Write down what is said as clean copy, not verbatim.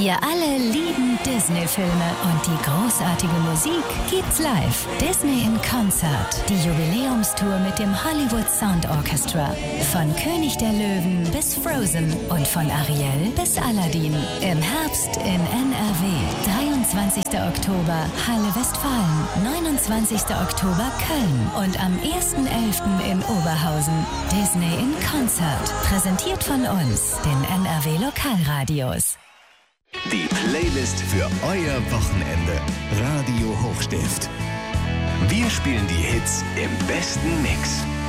Wir alle lieben Disney-Filme und die großartige Musik gibt's live. Disney in Concert, die Jubiläumstour mit dem Hollywood Sound Orchestra. Von König der Löwen bis Frozen und von Ariel bis Aladdin. Im Herbst in NRW. 23. Oktober Halle Westfalen, 29. Oktober Köln und am 1.11. in Oberhausen. Disney in Concert, präsentiert von uns, den NRW Lokalradios. Die Playlist für euer Wochenende. Radio Hochstift. Wir spielen die Hits im besten Mix.